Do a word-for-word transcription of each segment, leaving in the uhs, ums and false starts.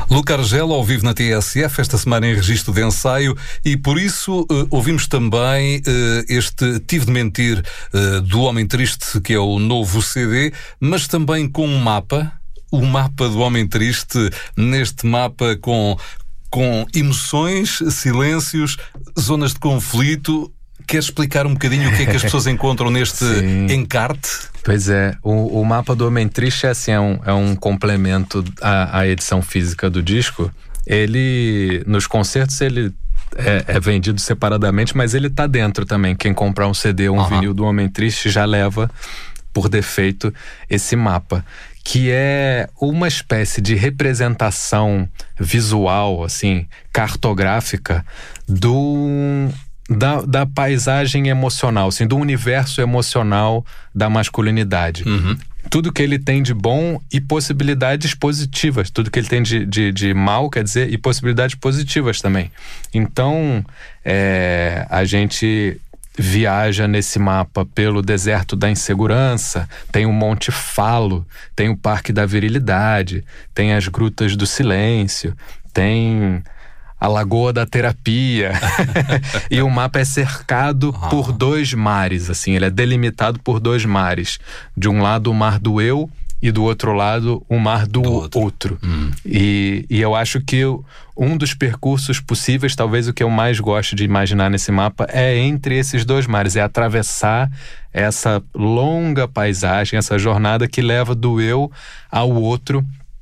Luca Argelo, ao vivo na T S F, esta semana em registro de ensaio, e por isso uh, ouvimos também uh, este Tive de Mentir uh, do Homem Triste, que é o novo C D, mas também com um mapa, o mapa do Homem Triste, neste mapa com, com emoções, silêncios, zonas de conflito. Queres explicar um bocadinho o que é que as pessoas encontram neste Sim. encarte? Pois é, o, o mapa do Homem Triste é, assim, é, um, é um complemento à, à edição física do disco. Ele, nos concertos, ele é, é vendido separadamente, mas ele tá dentro também. Quem comprar um C D ou um uhum. vinil do Homem Triste já leva, por defeito, esse mapa, que é uma espécie de representação visual, assim, cartográfica do... Da, da paisagem emocional, assim, do universo emocional da masculinidade. Uhum. Tudo que ele tem de bom e possibilidades positivas. Tudo que ele tem de, de, de mal, quer dizer, e possibilidades positivas também. Então, é, a gente viaja nesse mapa pelo deserto da insegurança, tem o Monte Falo, tem o Parque da Virilidade, tem as Grutas do Silêncio, tem... a Lagoa da Terapia. E o mapa é cercado ah. por dois mares, assim, ele é delimitado por dois mares. De um lado o mar do eu e do outro lado o mar do, do outro. outro. Hum. E, e eu acho que eu, um dos percursos possíveis, talvez o que eu mais gosto de imaginar nesse mapa, é entre esses dois mares, é atravessar essa longa paisagem, essa jornada que leva do eu ao outro.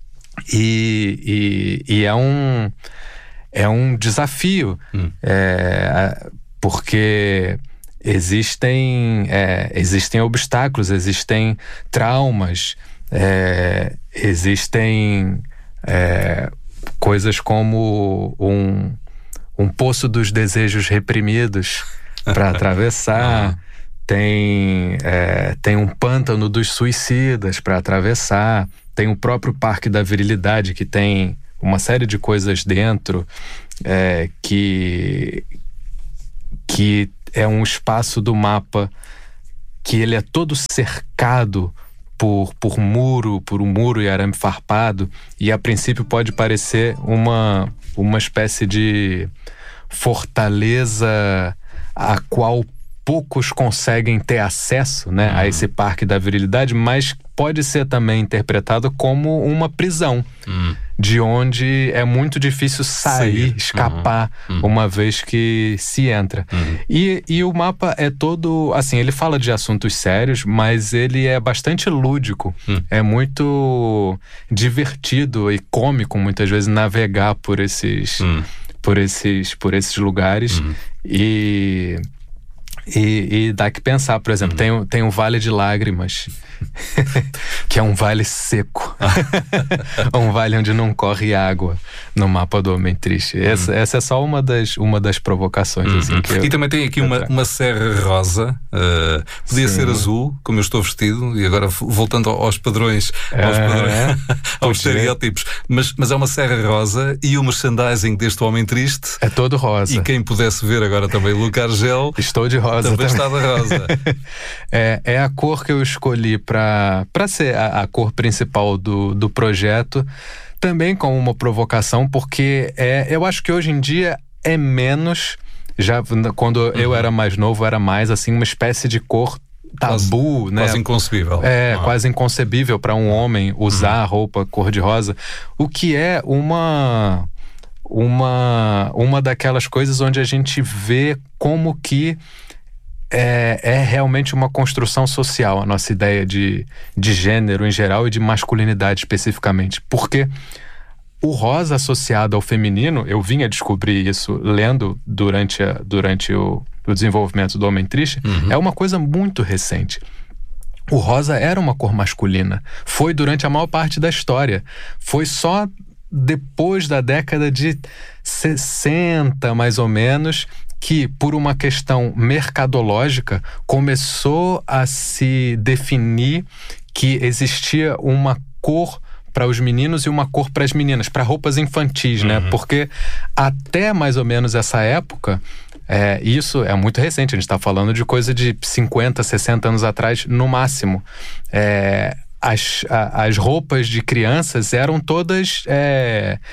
E, e, e é um... É um desafio, hum. é, porque existem, é, existem obstáculos, existem traumas, é, existem é, coisas como um, um poço dos desejos reprimidos para atravessar, tem, é, tem um pântano dos suicidas para atravessar, tem o próprio Parque da Virilidade, que tem uma série de coisas dentro, é, que, que é um espaço do mapa que ele é todo cercado por, por muro, por um muro e arame farpado, e a princípio pode parecer uma, uma espécie de fortaleza a qual poucos conseguem ter acesso, né, uhum. a esse Parque da Virilidade, mas pode ser também interpretado como uma prisão, uhum. de onde é muito difícil sair, Sim. escapar, uhum. uma vez que se entra. Uhum. E, e o mapa é todo, assim, ele fala de assuntos sérios, mas ele é bastante lúdico. Uhum. É muito divertido e cômico, muitas vezes, navegar por esses, uhum. por esses, por esses lugares. Uhum. E... E, e dá que pensar, por exemplo, uhum. tem, tem o Vale de Lágrimas, que é um vale seco. Um vale onde não corre água no mapa do Homem Triste. Essa, uhum. essa é só uma das, uma das provocações. Uhum. Assim, que eu, e também tem aqui uma, uma serra rosa, uh, podia Sim. ser azul, como eu estou vestido, e agora voltando aos padrões, aos, é, padrões, é. aos estereótipos, mas, mas é uma serra rosa, e o merchandising deste Homem Triste é todo rosa. E quem pudesse ver agora também Luca Argelo, estou de rosa também, também. está de rosa. é, é a cor que eu escolhi para para ser a, a cor principal do, do projeto, também como uma provocação, porque é, eu acho que hoje em dia é menos, já quando uhum. eu era mais novo, era mais assim uma espécie de cor tabu, quase, né? Quase inconcebível. É, uhum. quase inconcebível para um homem usar uhum. roupa cor-de-rosa, o que é uma... Uma, uma daquelas coisas onde a gente vê como que é, é realmente uma construção social a nossa ideia de, de gênero em geral e de masculinidade especificamente. Porque o rosa associado ao feminino, eu vim a descobrir isso lendo durante, a, durante o, o desenvolvimento do Homem Triste, uhum. é uma coisa muito recente. O rosa era uma cor masculina. Foi durante a maior parte da história. Foi só depois da década de sessenta, mais ou menos, que, por uma questão mercadológica, começou a se definir que existia uma cor para os meninos e uma cor para as meninas, para roupas infantis, uhum. né? Porque até mais ou menos essa época, é, isso é muito recente, a gente está falando de coisa de cinquenta, sessenta anos atrás, no máximo. É, as, a, as roupas de crianças eram todas... É,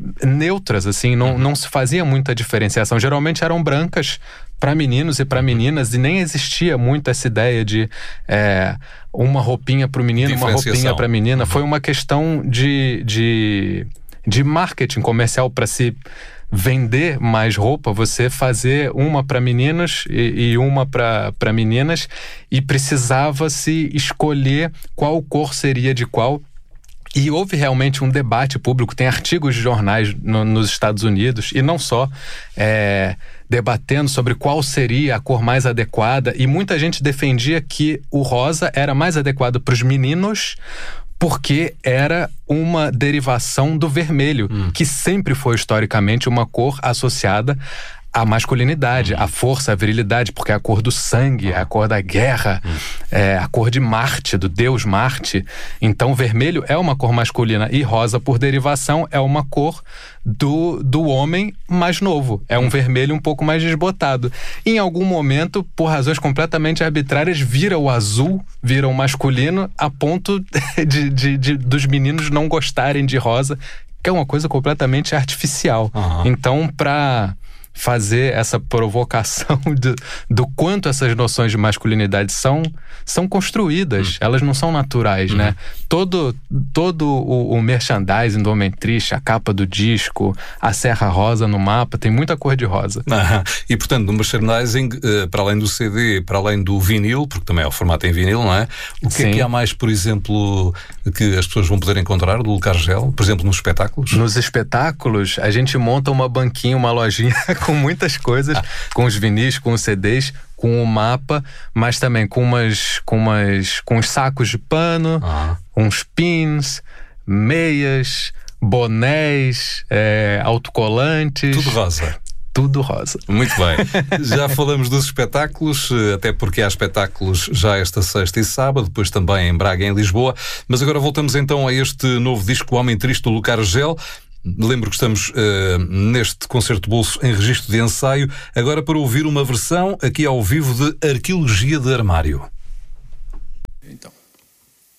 neutras, assim, não, não se fazia muita diferenciação. Geralmente eram brancas para meninos e para meninas, e nem existia muito essa ideia de é, uma roupinha para o menino, uma roupinha para a menina. Uhum. Foi uma questão de, de, de marketing comercial para se vender mais roupa, você fazer uma para meninos e, e uma para meninas, e precisava se escolher qual cor seria de qual. E houve realmente um debate público, tem artigos de jornais no, nos Estados Unidos, e não só, é, debatendo sobre qual seria a cor mais adequada, e muita gente defendia que o rosa era mais adequado para os meninos, porque era uma derivação do vermelho, hum. que sempre foi historicamente uma cor associada a masculinidade, a força, a virilidade, porque é a cor do sangue, é a cor da guerra, é a cor de Marte, do deus Marte. Então, vermelho é uma cor masculina, e rosa, por derivação, é uma cor do, do homem mais novo. É um vermelho um pouco mais desbotado. Em algum momento, por razões completamente arbitrárias, vira o azul, vira o masculino, a ponto de, de, de, dos meninos não gostarem de rosa, que é uma coisa completamente artificial. Uhum. Então, para fazer essa provocação do, do quanto essas noções de masculinidade são, são construídas, hum. elas não são naturais, hum. né? Todo, todo o, o merchandising do Homem Triste, a capa do disco, a serra rosa no mapa, tem muita cor de rosa. Ah, e portanto, no merchandising, para além do C D, para além do vinil, porque também é o formato em vinil, não é? O que Sim. é que há mais, por exemplo, que as pessoas vão poder encontrar do Lucar Gel, por exemplo, nos espetáculos? Nos espetáculos, a gente monta uma banquinha, uma lojinha com muitas coisas, ah. com os vinis, com os C Ds, com o mapa, mas também com umas, com umas, com uns sacos de pano, ah. uns pins, meias, bonés, é, autocolantes. Tudo rosa. Tudo rosa. Muito bem. Já falamos dos espetáculos, até porque há espetáculos já esta sexta e sábado, depois também em Braga e em Lisboa, mas agora voltamos então a este novo disco, O Homem Triste, do Lucar Gel. Lembro que estamos uh, neste concerto bolso em registro de ensaio, agora para ouvir uma versão aqui ao vivo de Arqueologia de Armário. Então.